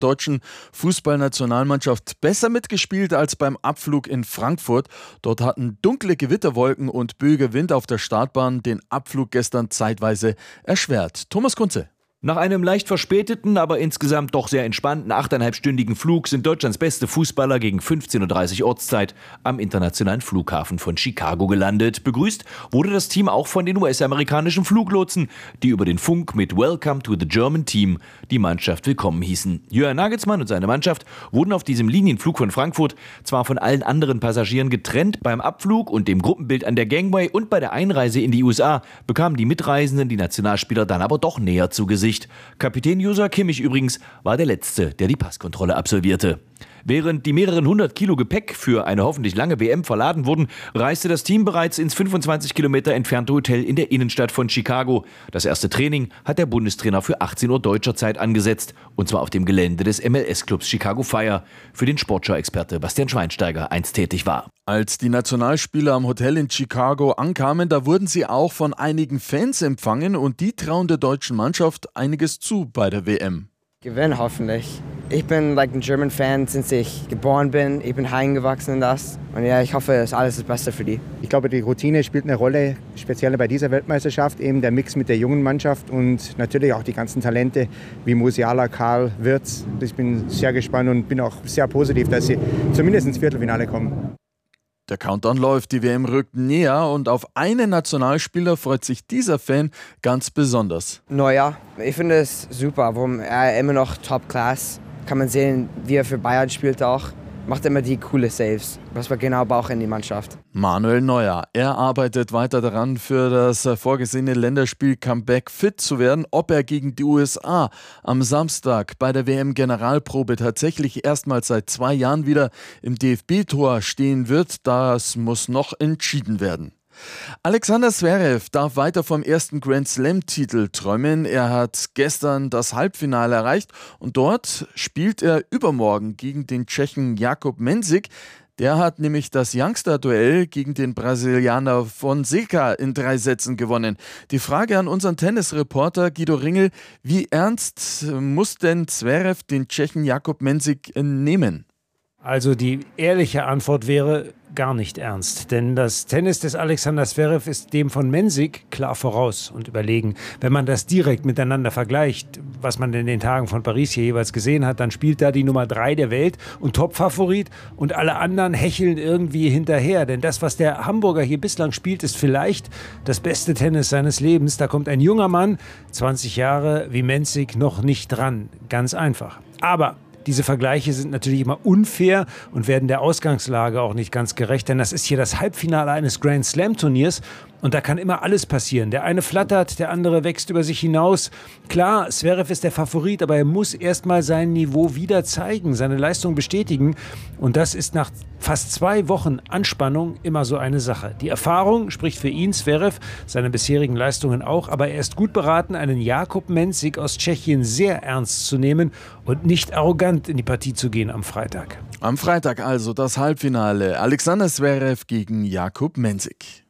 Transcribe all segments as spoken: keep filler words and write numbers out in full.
deutschen Fußballnationalmannschaft besser mitgespielt als beim Abflug in Frankfurt. Dort hatten dunkle Gewitterwolken und böiger Wind auf der Startbahn den Abflug gestern zeitweise erschwert. Thomas Kunze. Nach einem leicht verspäteten, aber insgesamt doch sehr entspannten achteinhalbstündigen Flug sind Deutschlands beste Fußballer gegen fünfzehn Uhr dreißig Ortszeit am internationalen Flughafen von Chicago gelandet. Begrüßt wurde das Team auch von den U S-amerikanischen Fluglotsen, die über den Funk mit Welcome to the German Team die Mannschaft willkommen hießen. Jürgen Nagelsmann und seine Mannschaft wurden auf diesem Linienflug von Frankfurt zwar von allen anderen Passagieren getrennt, beim Abflug und dem Gruppenbild an der Gangway und bei der Einreise in die U S A bekamen die Mitreisenden die Nationalspieler dann aber doch näher zu Gesicht. Kapitän Joshua Kimmich übrigens war der Letzte, der die Passkontrolle absolvierte. Während die mehreren hundert Kilo Gepäck für eine hoffentlich lange W M verladen wurden, reiste das Team bereits ins fünfundzwanzig Kilometer entfernte Hotel in der Innenstadt von Chicago. Das erste Training hat der Bundestrainer für achtzehn Uhr deutscher Zeit angesetzt, und zwar auf dem Gelände des M L S-Clubs Chicago Fire, für den Sportschau-Experte Bastian Schweinsteiger einst tätig war. Als die Nationalspieler am Hotel in Chicago ankamen, da wurden sie auch von einigen Fans empfangen, und die trauen der deutschen Mannschaft einiges zu bei der W M. Gewinnen hoffentlich. Ich bin like, ein German-Fan, seit ich geboren bin. Ich bin heimgewachsen in das. Und ja, ich hoffe, das ist alles das Beste für die. Ich glaube, die Routine spielt eine Rolle, speziell bei dieser Weltmeisterschaft. Eben der Mix mit der jungen Mannschaft und natürlich auch die ganzen Talente wie Musiala, Karl, Wirtz. Ich bin sehr gespannt und bin auch sehr positiv, dass sie zumindest ins Viertelfinale kommen. Der Countdown läuft, die W M rückt näher, und auf einen Nationalspieler freut sich dieser Fan ganz besonders. Neuer. Ich finde es super, warum er immer noch Top-Class. Kann man sehen, wie er für Bayern spielt auch. Macht immer die coole Saves. Was wir genau brauchen in die Mannschaft. Manuel Neuer. Er arbeitet weiter daran, für das vorgesehene Länderspiel-Comeback fit zu werden. Ob er gegen die U S A am Samstag bei der W M-Generalprobe tatsächlich erstmals seit zwei Jahren wieder im D F B-Tor stehen wird, das muss noch entschieden werden. Alexander Zverev darf weiter vom ersten Grand-Slam-Titel träumen. Er hat gestern das Halbfinale erreicht und dort spielt er übermorgen gegen den Tschechen Jakub Mensik. Der hat nämlich das Youngster-Duell gegen den Brasilianer Fonseca in drei Sätzen gewonnen. Die Frage an unseren Tennisreporter Guido Ringel: Wie ernst muss denn Zverev den Tschechen Jakub Mensik nehmen? Also die ehrliche Antwort wäre gar nicht ernst. Denn das Tennis des Alexander Zverev ist dem von Mensik klar voraus und überlegen. Wenn man das direkt miteinander vergleicht, was man in den Tagen von Paris hier jeweils gesehen hat, dann spielt da die Nummer drei der Welt und Topfavorit, und alle anderen hecheln irgendwie hinterher. Denn das, was der Hamburger hier bislang spielt, ist vielleicht das beste Tennis seines Lebens. Da kommt ein junger Mann, zwanzig Jahre, wie Mensik, noch nicht dran. Ganz einfach. Aber diese Vergleiche sind natürlich immer unfair und werden der Ausgangslage auch nicht ganz gerecht, denn das ist hier das Halbfinale eines Grand-Slam-Turniers und da kann immer alles passieren. Der eine flattert, der andere wächst über sich hinaus. Klar, Zverev ist der Favorit, aber er muss erst mal sein Niveau wieder zeigen, seine Leistung bestätigen, und das ist nach fast zwei Wochen Anspannung immer so eine Sache. Die Erfahrung spricht für ihn, Zverev, seine bisherigen Leistungen auch, aber er ist gut beraten, einen Jakub Mensik aus Tschechien sehr ernst zu nehmen und nicht arrogant in die Partie zu gehen am Freitag. Am Freitag also das Halbfinale. Alexander Zverev gegen Jakub Mensik.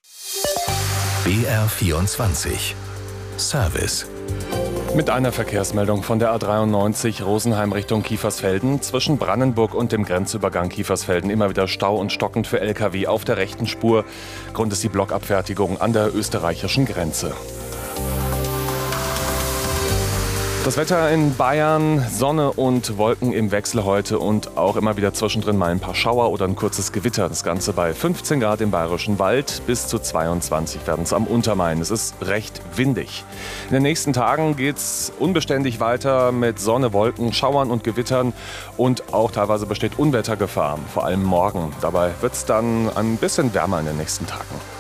B R vierundzwanzig Service. Mit einer Verkehrsmeldung von der A dreiundneunzig Rosenheim Richtung Kiefersfelden. Zwischen Brandenburg und dem Grenzübergang Kiefersfelden immer wieder Stau und stockend für L K W auf der rechten Spur. Grund ist die Blockabfertigung an der österreichischen Grenze. Das Wetter in Bayern: Sonne und Wolken im Wechsel heute und auch immer wieder zwischendrin mal ein paar Schauer oder ein kurzes Gewitter. Das Ganze bei fünfzehn Grad im Bayerischen Wald, bis zu zweiundzwanzig werden es am Untermain. Es ist recht windig. In den nächsten Tagen geht es unbeständig weiter mit Sonne, Wolken, Schauern und Gewittern, und auch teilweise besteht Unwettergefahr, vor allem morgen. Dabei wird es dann ein bisschen wärmer in den nächsten Tagen.